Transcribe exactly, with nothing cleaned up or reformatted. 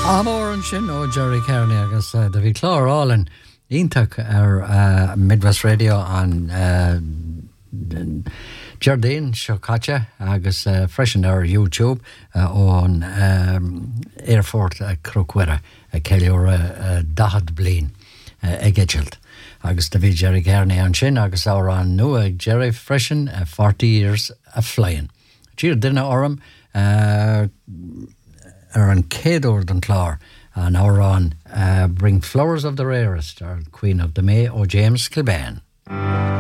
Amór an sin ó Jerry Kearney agus uh, da bhí chlárálan ítach ar uh, Midwest Radio an uh, Jardine seo caite agus uh, freisin ar YouTube uh, ón um, Airfort uh, Crocuera uh, ceiliúr uh, dahad blin uh, ag Edgeilt. Agus da bhí Jerry Kearney an sin agus ára an nua ag Jerry freisin uh, forty years a flying. Tír duine orm uh, ar an céadúir don chlár an árán uh, Bring Flowers of the Rarest ar Queen of the May ó James Kilbane.